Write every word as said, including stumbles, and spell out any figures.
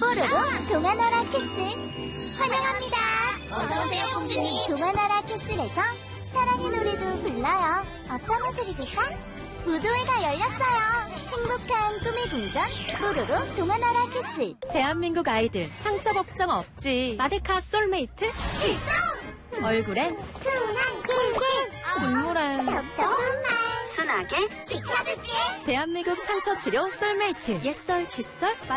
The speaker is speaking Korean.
뽀로로 동화나라 캐슬 환영합니다. 어서오세요, 공주님. 동화나라 캐슬에서 사랑의 노래도 불러요. 어떤 모습이 될까? 무도회가 열렸어요. 행복한 꿈의 궁전 뽀로로 동화나라 캐슬. 대한민국 아이들 상처 걱정 없지. 마데카 솔메이트 출동! 얼굴엔 순한 길길 중물한 덕덕한 말 순하게 지켜줄게. 대한민국 상처 치료 솔메이트 옛설 칫솔